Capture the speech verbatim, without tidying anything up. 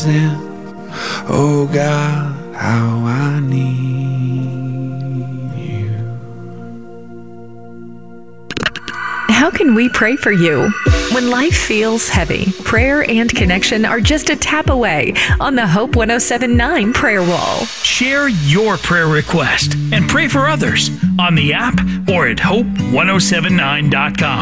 present. Oh God, how I need you. How can we pray for you? When life feels heavy, prayer and connection are just a tap away on the Hope one oh seven point nine prayer wall. Share your prayer request and pray for others on the app or at hope ten seventy-nine dot com.